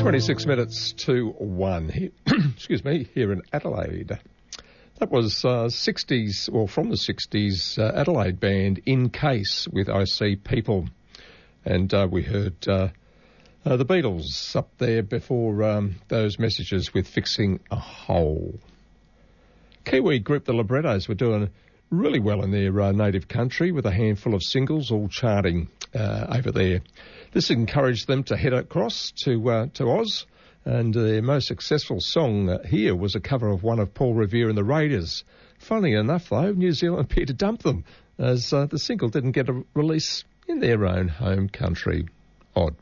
26 minutes to 1 here, excuse me, here in Adelaide. That was 60s, or from the 60s, Adelaide band In Case with I See People. And we heard the Beatles up there before those messages with Fixing a Hole. Kiwi group The Librettos were doing really well in their native country with a handful of singles all charting over there. This encouraged them to head across to Oz, and their most successful song here was a cover of one of Paul Revere and the Raiders. Funnily enough, though, New Zealand appeared to dump them, as the single didn't get a release in their own home country. Odd.